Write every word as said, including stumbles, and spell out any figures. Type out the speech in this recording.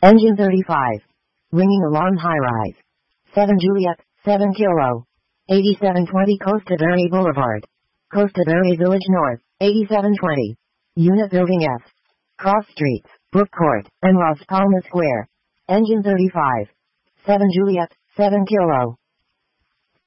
Engine thirty-five. Ringing alarm high-rise. seven Juliet, seven Kilo. eighty-seven twenty Costa Verde Boulevard. Costa Verde Village North, eighty-seven twenty. Unit Building F. Cross Streets, Brook Court, and Las Palmas Square. Engine thirty-five. seven Juliet, seven Kilo.